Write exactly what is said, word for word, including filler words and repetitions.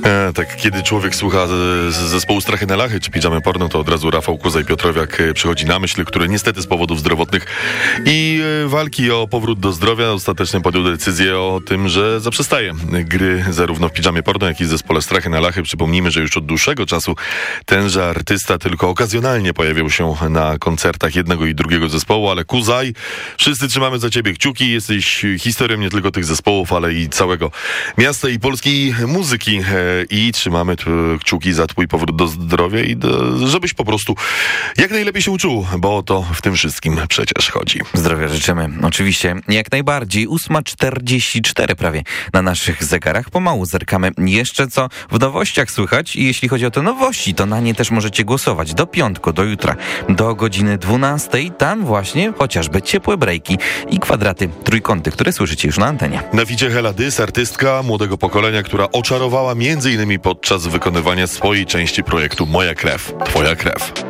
E, tak, kiedy człowiek słucha z, z zespołu Strachy na Lachy czy Pidżamy Porno, to od razu Rafał Kuzaj Piotrowiak przychodzi na myśl, który niestety z powodów zdrowotnych i e, walki o powrót do zdrowia ostatecznie podjął decyzję o tym, że zaprzestaje gry zarówno w Pidżamie Porno, jak i w zespole Strachy na Lachy. Przypomnijmy, że już od dłuższego czasu tenże artysta tylko okazjonalnie pojawiał się na koncertach jednego i drugiego zespołu, ale Kuzaj, wszyscy trzymamy za ciebie kciuki, jesteś historią nie tylko tych zespołów, ale i całego miasta i polskiej muzyki i trzymamy kciuki za twój powrót do zdrowia i do, żebyś po prostu jak najlepiej się uczuł, bo o to w tym wszystkim przecież chodzi. Zdrowia życzymy. Oczywiście, jak najbardziej. ósma czterdzieści cztery prawie na naszych zegarach. Pomału zerkamy jeszcze, co w nowościach słychać. I jeśli chodzi o te nowości, to na nie też możecie głosować do piątku, do jutra, do godziny dwunastej. Tam właśnie chociażby ciepłe breaki i kwadraty, trójkąty, które słyszycie już na antenie. Na ficie Hela Dys, artystka młodego pokolenia, która oczarowała między innymi podczas wykonywania swojej części projektu Moja krew, twoja krew.